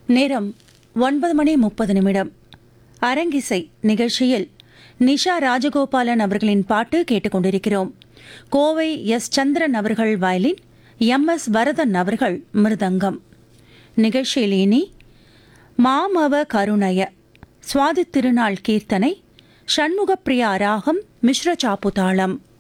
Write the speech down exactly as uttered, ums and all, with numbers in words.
நேரம் ஒன்பது மணி முப்பது நிமிடம். அரங்கிசை நிகழ்ச்சியில் நிஷா ராஜகோபாலன் அவர்களின் பாட்டு கேட்டுக்கொண்டிருக்கிறோம். கோவை எஸ் சந்திரன் அவர்கள் வயலின், எம் எஸ் வரதன் அவர்கள் மிருதங்கம். நிகழ்ச்சியில் இனி மாமவ கருணய சுவாதி திருநாள் கீர்த்தனை, ஷண்முகப்பிரியா ராகம், மிஸ்ர சாப்பு தாளம்.